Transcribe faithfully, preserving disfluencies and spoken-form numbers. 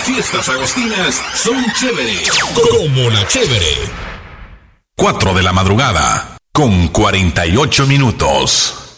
fiestas agostinas son chévere, como la chévere. cuatro de la madrugada, con cuarenta y ocho minutos.